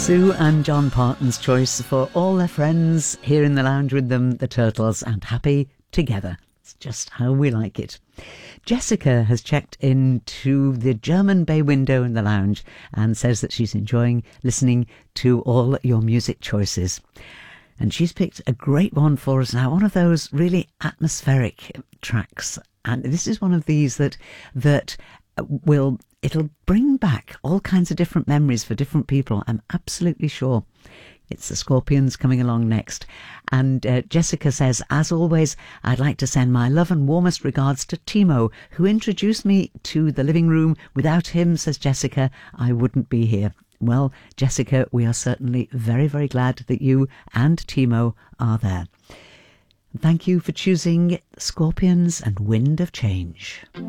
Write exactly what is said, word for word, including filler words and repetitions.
Sue and John Parton's choice for all their friends here in the lounge with them, the Turtles, and Happy Together. It's just how we like it. Jessica has checked into the German bay window in the lounge and says that she's enjoying listening to all your music choices. And she's picked a great one for us now, one of those really atmospheric tracks. And this is one of these that that will, it'll bring back all kinds of different memories for different people, I'm absolutely sure. It's the Scorpions coming along next. And uh, Jessica says, as always, I'd like to send my love and warmest regards to Timo, who introduced me to the living room. Without him, says Jessica, I wouldn't be here. Well, Jessica, we are certainly very, very glad that you and Timo are there. Thank you for choosing Scorpions and Wind of Change.